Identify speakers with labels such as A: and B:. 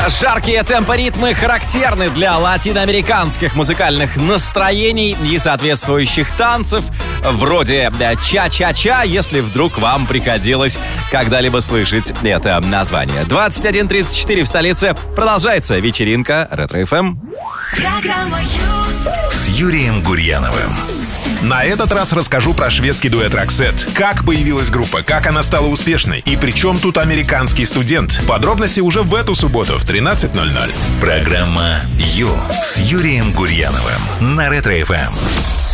A: Жаркие темпоритмы характерны для латиноамериканских музыкальных настроений и соответствующих танцев, вроде ча-ча-ча, если вдруг вам приходилось когда-либо слышать это название. 21:34 в столице. Продолжается вечеринка Ретро-ФМ.
B: Программа
C: С Юрием Гурьяновым. На этот раз расскажу про шведский дуэт Roxette. Как появилась группа, как она стала успешной и при чем тут американский студент. Подробности уже в эту субботу в 13:00. Программа Ю с Юрием Гурьяновым на Ретро-ФМ.